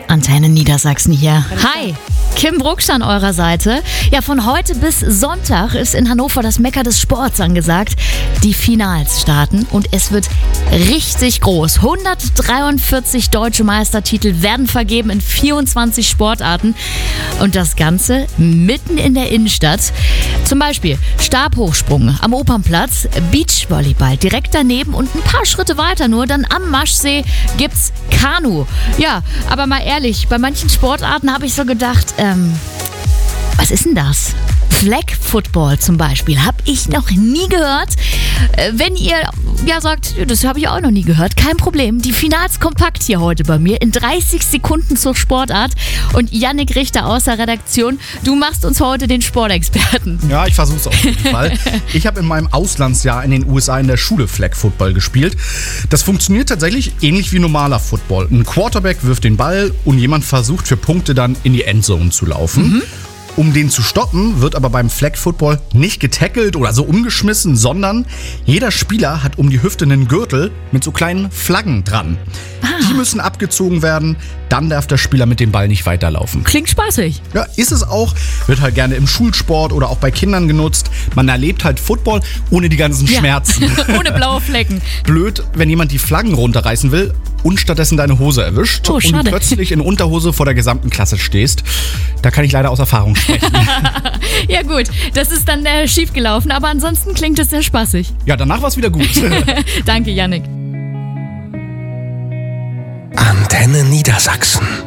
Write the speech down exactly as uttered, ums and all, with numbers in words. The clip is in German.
Antenne Niedersachsen hier. Hi, Kim Brucksch an eurer Seite. Ja, von heute bis Sonntag ist in Hannover das Mekka des Sports angesagt. Die Finals starten und es wird richtig groß. hundertdreiundvierzig deutsche Meistertitel werden vergeben in vierundzwanzig Sportarten. Und das Ganze mitten in der Innenstadt. Zum Beispiel Stabhochsprung am Opernplatz, Beachvolleyball direkt daneben und ein paar Schritte weiter nur, dann am Maschsee gibt's Kanu. Ja, aber mal ehrlich, bei manchen Sportarten habe ich so gedacht, ähm, was ist denn das? Flag Football zum Beispiel, habe ich noch nie gehört. Äh, wenn ihr ja sagt, das habe ich auch noch nie gehört, kein Problem. Die Finals kompakt hier heute bei mir in dreißig Sekunden zur Sportart. Und Yannick Richter aus der Redaktion, du machst uns heute den Sportexperten. Ja, ich versuche es auf jeden Fall. Ich habe in meinem Auslandsjahr in den U S A in der Schule Flag Football gespielt. Das funktioniert tatsächlich ähnlich wie normaler Football. Ein Quarterback wirft den Ball und jemand versucht für Punkte dann in die Endzone zu laufen. Mhm. Um den zu stoppen, wird aber beim Flag Football nicht getackelt oder so umgeschmissen, sondern jeder Spieler hat um die Hüfte einen Gürtel mit so kleinen Flaggen dran. Ah. Die müssen abgezogen werden, dann darf der Spieler mit dem Ball nicht weiterlaufen. Klingt spaßig. Ja, ist es auch. Wird halt gerne im Schulsport oder auch bei Kindern genutzt. Man erlebt halt Football ohne die ganzen ja. Schmerzen. Ohne blaue Flecken. Blöd, wenn jemand die Flaggen runterreißen will und stattdessen deine Hose erwischt oh, und du plötzlich in Unterhose vor der gesamten Klasse stehst. Da kann ich leider aus Erfahrung sprechen. Ja gut, das ist dann äh, schief gelaufen, aber ansonsten klingt es sehr spaßig. Ja, danach war es wieder gut. Danke, Yannick. Antenne Niedersachsen.